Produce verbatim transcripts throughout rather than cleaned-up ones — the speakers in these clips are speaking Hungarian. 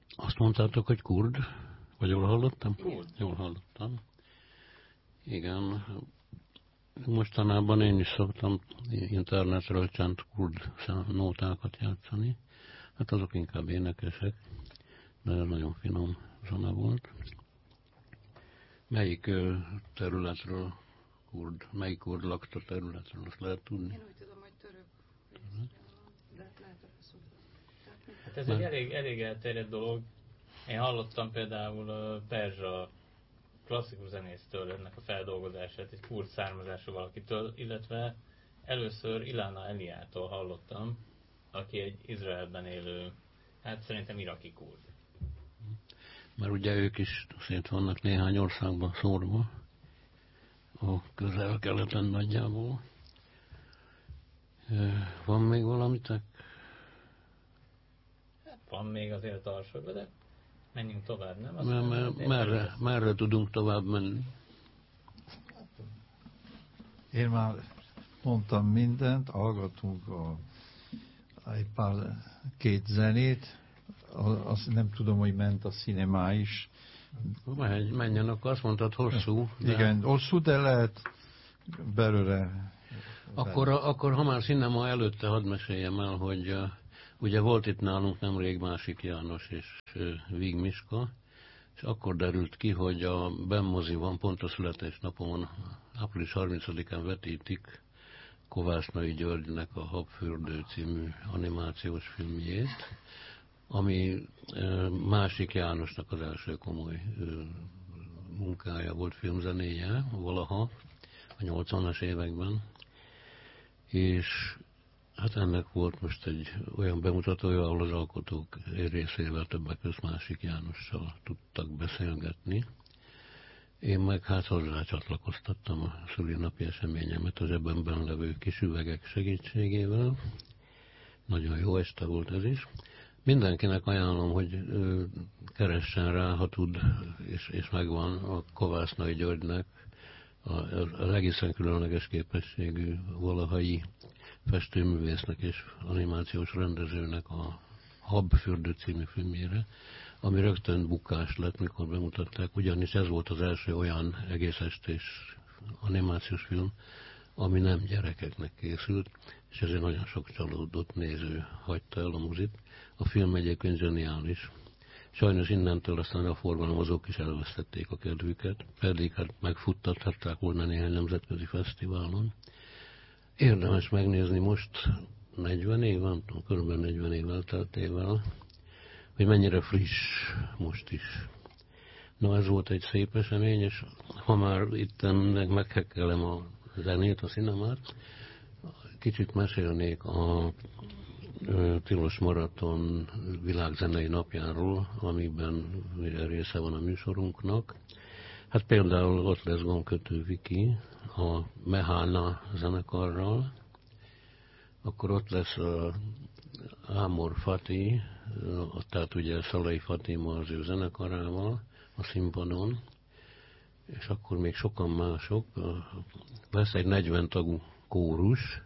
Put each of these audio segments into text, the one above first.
Azt mondtátok, hogy kurd? Vagy jól hallottam? Kurd. Jól hallottam. Igen. Mostanában én is szoktam internetről csend kurd nótákat játszani. Hát azok inkább énekesek, de nagyon finom zene volt. Melyik területről kurd, melyik kurd lakta területről, azt lehet tudni? Én úgy tudom, hogy török. De lehet, hogy Hát ez egy elég, elég elterjedt dolog. Én hallottam például a perzsa klasszikus zenésztől ennek a feldolgozását, egy kurd származású valakitől, illetve először Ilana Eliától hallottam, aki egy Izraelben élő, hát szerintem iraki kurd. Mert ugye ők is szét vannak néhány országban szórva, a közel-keleten nagyjából. Van még valamitek? Hát van még azért alsóban, de menjünk tovább, nem? Mer, mer, merre, merre tudunk tovább menni? Én már mondtam mindent, hallgatunk a, egy pár, két zenét, azt nem tudom, hogy ment a cinemá is. Menj, menjen, akkor azt mondtad hosszú. De... Igen, hosszú, de lehet belőle. Akkor, akkor ha már cinema előtte, hadd meséljem el, hogy uh, ugye volt itt nálunk nemrég Másik János és uh, Víg Miska, és akkor derült ki, hogy a Benmoziban pont a születésnapomon, április harmincadikán vetítik Kovásznai Györgynek a Habfürdő című animációs filmjét, ami Másik Jánosnak az első komoly munkája volt, filmzenéje valaha, a nyolcvanas években, és hát ennek volt most egy olyan bemutatója, ahol az alkotók részével többek között Másik Jánossal tudtak beszélgetni. Én meg hát hozzá csatlakoztattam a szülinapi eseményemet az ebben levő kis üvegek segítségével. Nagyon jó este volt ez is. Mindenkinek ajánlom, hogy ö, keressen rá, ha tud, és, és megvan a Kovásznai Györgynek, a, az egészen különleges képességű valahai festőművésznek és animációs rendezőnek a Habfürdő című filmjére, ami rögtön bukás lett, mikor bemutatták, ugyanis ez volt az első olyan egész estés animációs film, ami nem gyerekeknek készült, és ezért nagyon sok csalódott néző hagyta el a mozit. A film egyébként zseniális. Sajnos innentől aztán a forgalmazók is elvesztették a kedvüket, pedig hát megfuttathatták volna néhány nemzetközi fesztiválon. Érdemes megnézni most negyven év, nem tudom, kb. negyven év elteltével, hogy mennyire friss most is. Na, ez volt egy szép esemény, és ha már itt meghekkelem a zenét, a cinemát, kicsit mesélnék a Tilos Maraton világzenei napjáról, amiben része van a műsorunknak. Hát például ott lesz Gomkötő Viki a Mehána zenekarral, akkor ott lesz a Ámor Fati, tehát ugye Szalai Fatima az ő zenekarával a színpadon, és akkor még sokan mások. Lesz egy negyven tagú kórus,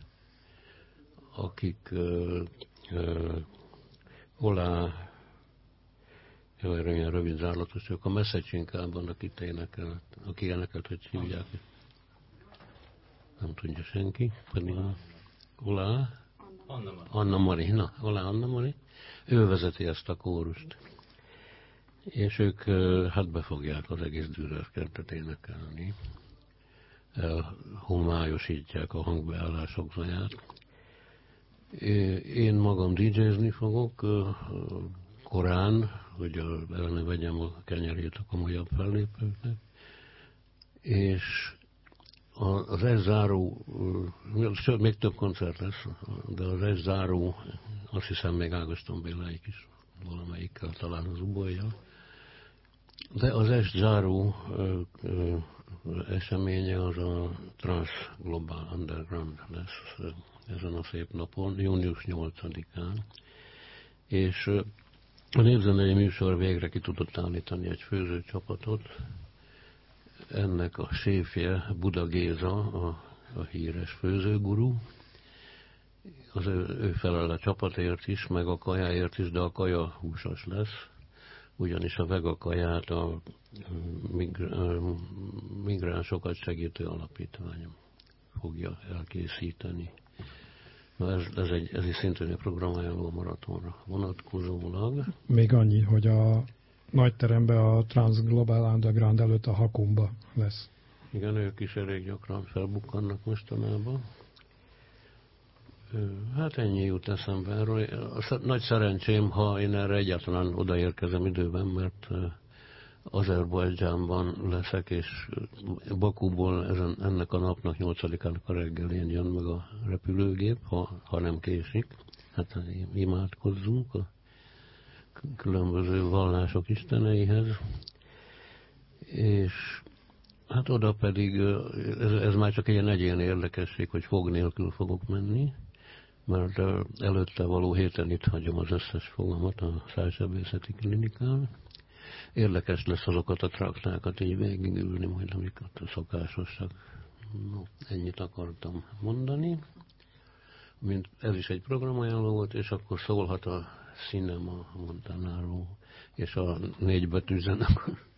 akik uh, uh, Olá, jaj, ilyen rövid zárlatos, ők a Messzacsinkában, akit énekelt, aki énekelt, hogy hívják. Nem tudja senki, pedig Olá, Anna Mari. Anna Mari, na, Olá Anna Mari, ő vezeti ezt a kórust. És ők hát be fogják az egész Dürer kertet énekelni. Homályosítják a hangbeállások zaját. Én magam dé jézni fogok korán, hogy ellene vegyem a kenyerét a komolyabb fellépőknek. És az ez záró, még több koncert lesz, de az ez záró, azt hiszem még Ágoston Béláik is valamelyikkel, talán az Ubollyal. De az es záró ö, ö, eseménye az a Trans Global Underground lesz ezen a szép napon, június nyolcadikán. És ö, a Népzenei Műsor végre ki tudott állítani egy főzőcsapatot. Ennek a séfje Buda Géza, a, a híres főzőguru. Az ő, ő felel a csapatért is, meg a kajáért is, de a kaja húsos lesz. ugyanis a vega kaját a migránsokat segítő alapítvány fogja elkészíteni. Na ez, ez, egy, ez is szintén egy programajánló maratonra vonatkozólag. Még annyi, hogy a nagy teremben a Transglobal Underground előtt a Hakumba lesz. Igen, ők is elég gyakran felbukkannak mostanában. Hát ennyi jut eszembe erről. Nagy szerencsém, ha én erre egyáltalán odaérkezem időben, mert Azerbajdzsánban leszek, és Bakuból ezen, ennek a napnak nyolcadikának a reggelén jön meg a repülőgép, ha, ha nem késik. Hát imádkozzunk a különböző vallások isteneihez. És hát oda pedig, ez, ez már csak egy ilyen egyéni érdekesség, hogy fog nélkül fogok menni, mert előtte való héten itt hagyom az összes fogamat a szájsebészeti klinikán. Érdekes lesz azokat a traktákat így végigülni, majd amiket a szokásosak. No, ennyit akartam mondani. Mint ez is egy programajánló volt, és akkor szólhat a Cinema Montanaro és a négy betű zenekar.